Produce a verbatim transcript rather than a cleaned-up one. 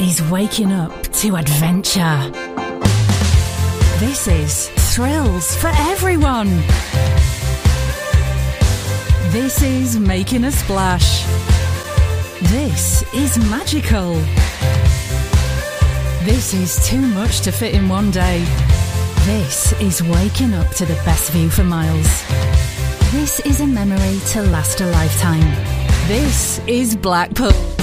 is waking up to adventure. This is thrills for everyone. This is making a splash. This is magical. This is too much to fit in one day. This is waking up to the best view for miles. This is a memory to last a lifetime. This is Blackpool.